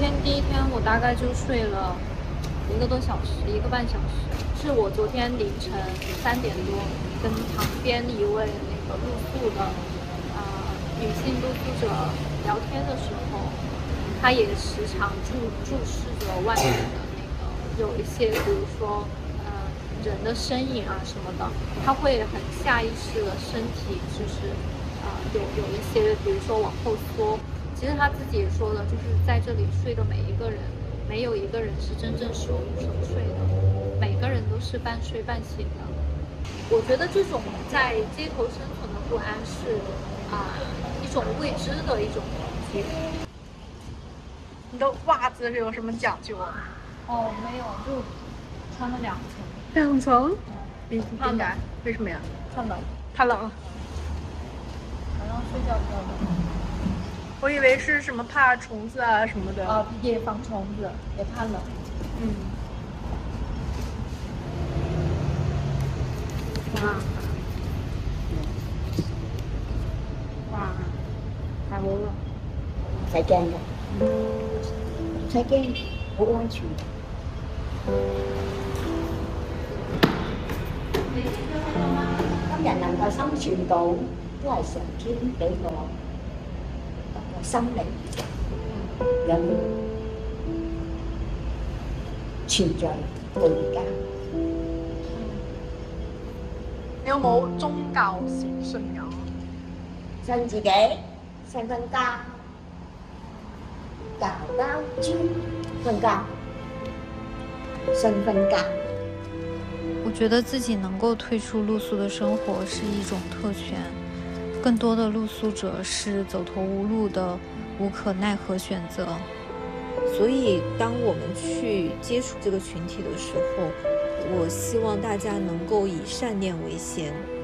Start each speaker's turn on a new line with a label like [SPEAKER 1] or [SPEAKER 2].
[SPEAKER 1] 天第一天我大概就睡了1个多小时，1个半小时，是我昨天凌晨3点多跟旁边一位那个露宿的女性露宿者聊天的时候，她也时常注视着外面的那个有一些，比如说人的身影啊什么的，她会很下意识的身体就是有一些，比如说往后缩。其实她自己也说了，就是在这里睡的每一个人，没有一个人是真正熟睡的，每个人都是半睡半醒的。我觉得这种在街头生存的不安是一种未知的一种恐惧。
[SPEAKER 2] 你的袜子是有什么讲究啊？
[SPEAKER 1] 哦，没有，就穿了2层。
[SPEAKER 2] 2层？你怕冷？为什么呀？
[SPEAKER 1] 怕冷。
[SPEAKER 2] 怕冷。
[SPEAKER 1] 晚上睡觉比较冷。
[SPEAKER 2] 我以为是什么怕虫子啊什么的。
[SPEAKER 1] 也防虫子，也怕冷。哇，太好啦！
[SPEAKER 3] 唔使驚嘅，唔使驚，好安全。今日能夠生存到，都係上天俾我一個心靈有存在到而家。
[SPEAKER 2] 你有冇宗教信仰？
[SPEAKER 3] 信自己，信瞓覺，教豬瞓覺，信瞓覺。
[SPEAKER 4] 我觉得自己能够退出露宿的生活是一种特权，更多的露宿者是走投无路的无可奈何选择。
[SPEAKER 5] 所以当我们去接触这个群体的时候，我希望大家能够以善念为先，